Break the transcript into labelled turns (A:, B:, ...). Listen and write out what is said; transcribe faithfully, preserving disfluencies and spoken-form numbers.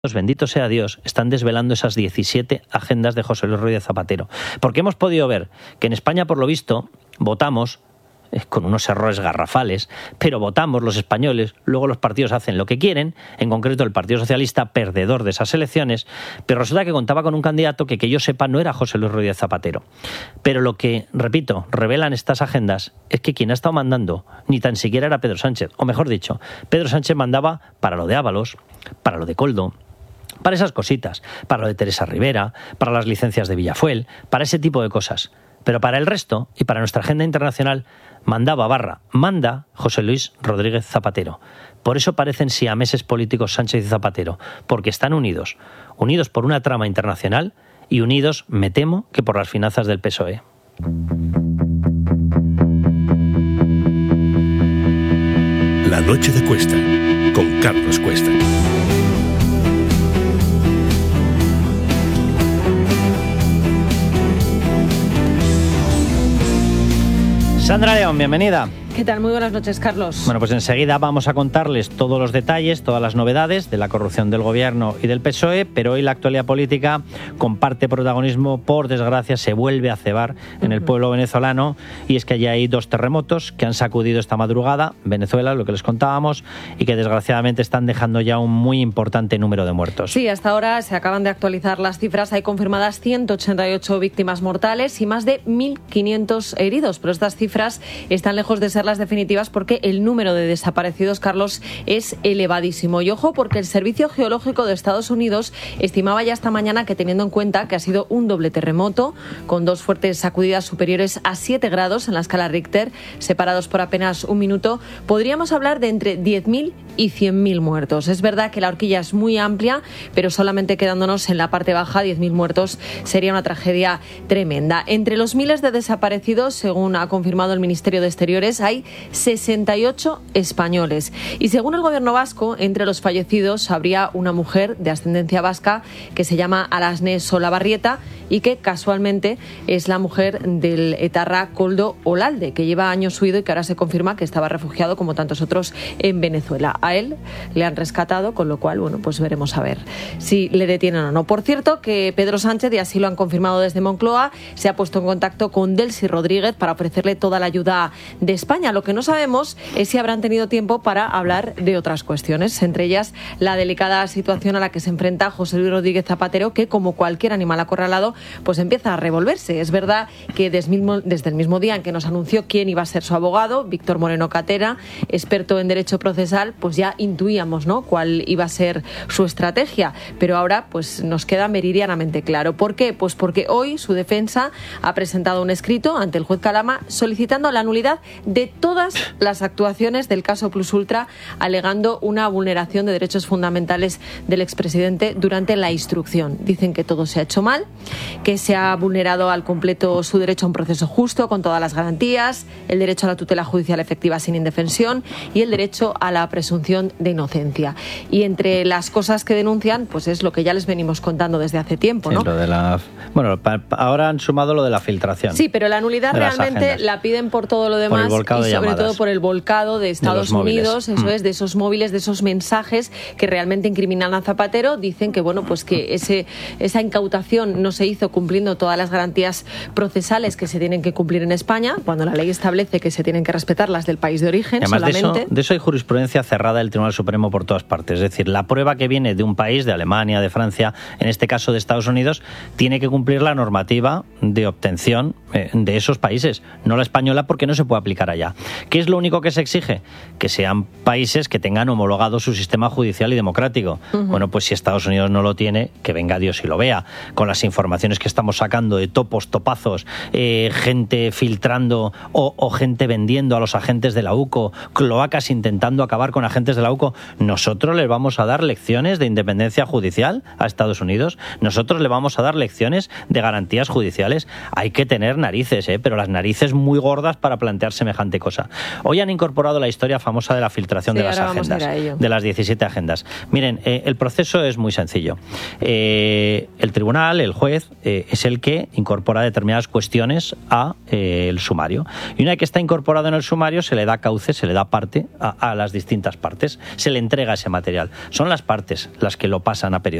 A: bendito sea Dios, están desvelando esas diecisiete agendas de José Luis Rodríguez Zapatero. Porque hemos podido ver que en España, por lo visto, votamos con unos errores garrafales, pero votamos los españoles, luego los partidos hacen lo que quieren, en concreto el Partido Socialista, perdedor de esas elecciones, pero resulta que contaba con un candidato que, que yo sepa, no era José Luis Rodríguez Zapatero. Pero lo que, repito, revelan estas agendas es que quien ha estado mandando ni tan siquiera era Pedro Sánchez, o mejor dicho, Pedro Sánchez mandaba para lo de Ábalos, para lo de Koldo, para esas cositas, para lo de Teresa Rivera, para las licencias de Villafuel, para ese tipo de cosas. Pero para el resto, y para nuestra agenda internacional, mandaba barra, manda José Luis Rodríguez Zapatero. Por eso parecen siameses políticos Sánchez y Zapatero, porque están unidos, unidos por una trama internacional y unidos, me temo, que por las finanzas del P S O E.
B: La noche de Cuesta, con Carlos Cuesta.
A: Sandra León, bienvenida.
C: ¿Qué tal? Muy buenas noches, Carlos.
A: Bueno, pues enseguida vamos a contarles todos los detalles, todas las novedades de la corrupción del gobierno y del P S O E, pero hoy la actualidad política comparte protagonismo, por desgracia, se vuelve a cebar en el pueblo venezolano, y es que allí hay dos terremotos que han sacudido esta madrugada Venezuela, lo que les contábamos, y que desgraciadamente están dejando ya un muy importante número de muertos.
C: Sí, hasta ahora se acaban de actualizar las cifras, hay confirmadas ciento ochenta y ocho víctimas mortales y más de mil quinientos heridos, pero estas cifras están lejos de ser las definitivas porque el número de desaparecidos, Carlos, es elevadísimo. Y ojo, porque el Servicio Geológico de Estados Unidos estimaba ya esta mañana que, teniendo en cuenta que ha sido un doble terremoto con dos fuertes sacudidas superiores a siete grados en la escala Richter, separados por apenas un minuto, podríamos hablar de entre diez mil y cien mil muertos. Es verdad que la horquilla es muy amplia, pero solamente quedándonos en la parte baja, diez mil muertos sería una tragedia tremenda. Entre los miles de desaparecidos, según ha confirmado el Ministerio de Exteriores, hay sesenta y ocho españoles. Y según el gobierno vasco, entre los fallecidos habría una mujer de ascendencia vasca que se llama Alasne Solabarrieta y que casualmente es la mujer del etarra Koldo Olalde, que lleva años huido y que ahora se confirma que estaba refugiado, como tantos otros, en Venezuela. A él le han rescatado, con lo cual, bueno, pues veremos a ver si le detienen o no. Por cierto, que Pedro Sánchez, y así lo han confirmado desde Moncloa, se ha puesto en contacto con Delcy Rodríguez para ofrecerle toda la ayuda de España. Lo que no sabemos es si habrán tenido tiempo para hablar de otras cuestiones, entre ellas la delicada situación a la que se enfrenta José Luis Rodríguez Zapatero, que, como cualquier animal acorralado, pues empieza a revolverse. Es verdad que desde, mismo, desde el mismo día en que nos anunció quién iba a ser su abogado, Víctor Moreno Catera, experto en derecho procesal, pues ya intuíamos, ¿no?, cuál iba a ser su estrategia, pero ahora pues nos queda meridianamente claro. ¿Por qué? Pues porque hoy su defensa ha presentado un escrito ante el juez Calama solicitando la nulidad de todas las actuaciones del caso Plus Ultra, alegando una vulneración de derechos fundamentales del expresidente durante la instrucción. Dicen que todo se ha hecho mal, que se ha vulnerado al completo su derecho a un proceso justo con todas las garantías, el derecho a la tutela judicial efectiva sin indefensión y el derecho a la presunción de inocencia. Y entre las cosas que denuncian, pues es lo que ya les venimos contando desde hace tiempo, ¿no?
A: Sí, lo de la, bueno, ahora han sumado lo de la filtración.
C: Sí, pero la nulidad realmente la piden por todo lo demás, y sobre llamadas. todo por el volcado de Estados de Unidos, eso mm. es, de esos móviles, de esos mensajes que realmente incriminan a Zapatero. Dicen que, bueno, pues que ese, esa incautación no se hizo cumpliendo todas las garantías procesales que se tienen que cumplir en España, cuando la ley establece que se tienen que respetar las del país de origen.
A: Además,
C: solamente.
A: De eso, de eso hay jurisprudencia cerrada del Tribunal Supremo por todas partes. Es decir, la prueba que viene de un país, de Alemania, de Francia, en este caso de Estados Unidos, tiene que cumplir la normativa de obtención eh, de esos países, no la española, porque no se puede aplicar allá. ¿Qué es lo único que se exige? Que sean países que tengan homologado su sistema judicial y democrático. Uh-huh. Bueno, pues si Estados Unidos no lo tiene, que venga Dios y lo vea. Con las informaciones que estamos sacando de topos, topazos, eh, gente filtrando o, o gente vendiendo a los agentes de la U C O, cloacas intentando acabar con agentes de la U C O, ¿nosotros les vamos a dar lecciones de independencia judicial a Estados Unidos? ¿Nosotros le vamos a dar lecciones de garantías judiciales? Hay que tener narices, ¿eh? Pero las narices muy gordas para plantear semejante cosa. Hoy han incorporado la historia famosa de la filtración
C: Sí,
A: de las
C: ahora vamos a
A: agendas,
C: ir a ello.
A: de las diecisiete agendas. Miren, eh, el proceso es muy sencillo. Eh, el tribunal, el juez, eh, es el que incorpora determinadas cuestiones a eh, el sumario. Y una vez que está incorporado en el sumario, se le da cauce, se le da parte a, a las distintas partes. Se le entrega ese material. Son las partes las que lo pasan a periodistas.